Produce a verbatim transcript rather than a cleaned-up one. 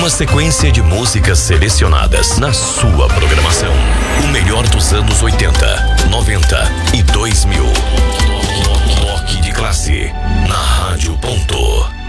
Uma sequência de músicas selecionadas na sua programação. O melhor dos anos oitenta, noventa e dois mil.